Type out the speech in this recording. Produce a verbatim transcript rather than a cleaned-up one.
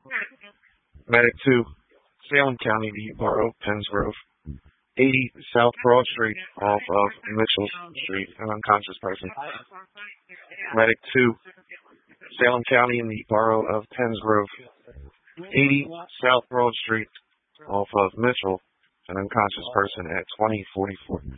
Medic two, Salem County, the Borough, Penns Grove. eighty South Broad Street off of Mitchell Street, an unconscious person. Medic two, Salem County in the Borough of Penns Grove. eighty South Broad Street off of Mitchell, an unconscious person at twenty forty-four.